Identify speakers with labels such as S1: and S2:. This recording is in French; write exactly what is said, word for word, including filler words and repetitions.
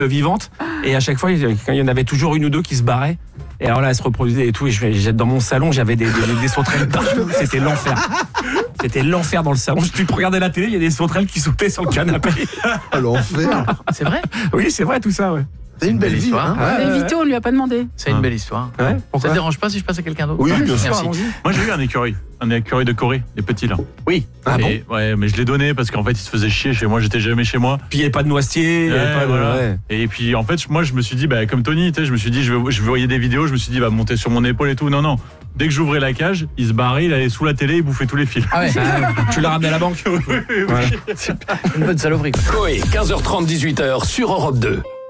S1: vivante. Et à chaque fois, il y en avait toujours une ou deux qui se barraient. Et alors là, elle se reproduisait et tout. Et je, dans mon salon, j'avais des, des, des sauterelles partout. C'était l'enfer. C'était l'enfer dans le salon. Je peux regarder la télé, il y a des sauterelles qui sautaient sur le canapé.
S2: Ah, l'enfer.
S3: C'est vrai?
S1: Oui, c'est vrai tout ça, ouais.
S2: C'est une belle histoire.
S3: Hein.
S4: Ouais, ouais, Vito, on lui a pas demandé.
S3: C'est une belle histoire.
S1: Ouais,
S3: ça te dérange pas si je passe à quelqu'un d'autre?
S2: Oui, bien
S3: sûr.
S2: sûr.
S5: Moi j'ai eu un écureuil, un écureuil de Corée, les petits là.
S1: Oui. Ah
S5: et,
S1: bon?
S5: Ouais, mais je l'ai donné parce qu'en fait il se faisait chier chez moi, j'étais jamais chez moi.
S1: Puis il n'y avait pas de noisetier, il y avait
S5: Ouais,
S1: pas de...
S5: voilà.
S1: ouais.
S5: Et puis en fait moi je me suis dit bah, comme Tony, tu sais, je me suis dit je vais, je vais voyer des vidéos, je me suis dit il va monter sur mon épaule et tout. Non non. Dès que j'ouvrais la cage, il se barrait, il allait sous la télé, il bouffait tous les fils.
S3: Ah ouais.
S1: Tu l'as ramené à la banque?
S5: Oui, oui, oui.
S1: Voilà.
S3: Une bonne saloperie.
S6: Coé, quinze heures trente, dix-huit heures sur Europe deux.